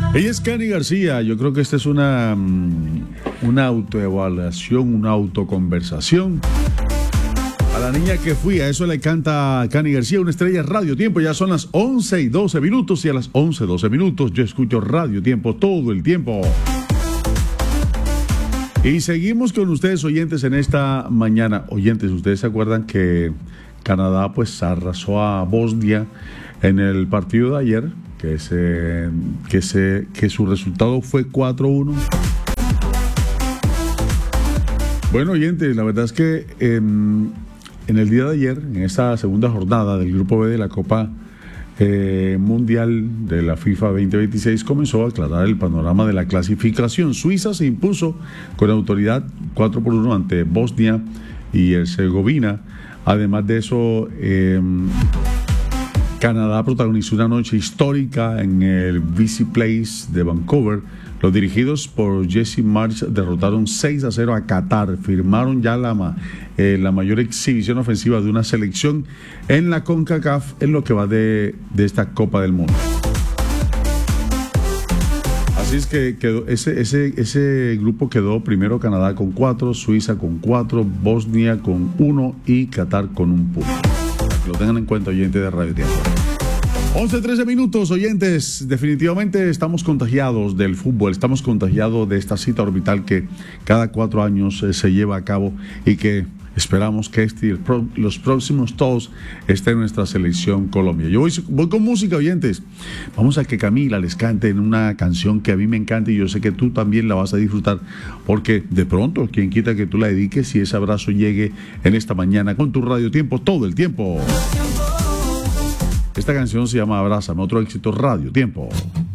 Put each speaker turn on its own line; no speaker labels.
Ella es Cani García. Yo creo que esta es una autoevaluación, una autoconversación. A la niña que fui, a eso le canta Cani García, una estrella Radio Tiempo. Ya son las 11:12 y a las 11:12 yo escucho Radio Tiempo todo el tiempo. Y seguimos con ustedes, oyentes, en esta mañana. Oyentes, ¿ustedes se acuerdan que Canadá pues arrasó a Bosnia en el partido de ayer? Que su resultado fue 4-1. Bueno, oyentes, la verdad es que en el día de ayer, en esta segunda jornada del Grupo B de la Copa Mundial de la FIFA 2026, comenzó a aclarar el panorama de la clasificación. Suiza se impuso con autoridad 4-1 ante Bosnia y Herzegovina. Además de eso, Canadá protagonizó una noche histórica en el BC Place de Vancouver. Los dirigidos por Jesse Marsch derrotaron 6-0 a Qatar. Firmaron ya la mayor exhibición ofensiva de una selección en la CONCACAF en lo que va de esta Copa del Mundo. Así es que quedó, ese grupo quedó primero Canadá con 4, Suiza con 4, Bosnia con 1 y Qatar con 1 punto. Lo tengan en cuenta, oyentes de Radio Tiempo. 11:13, oyentes. Definitivamente estamos contagiados del fútbol, estamos contagiados de esta cita orbital que cada 4 años se lleva a cabo y que esperamos que los próximos todos estén en nuestra selección Colombia. Yo voy con música, oyentes. Vamos a que Camila les cante en una canción que a mí me encanta y yo sé que tú también la vas a disfrutar, porque de pronto, quien quita que tú la dediques y ese abrazo llegue en esta mañana con tu Radio Tiempo todo el tiempo. Esta canción se llama Abrázame, otro éxito Radio Tiempo.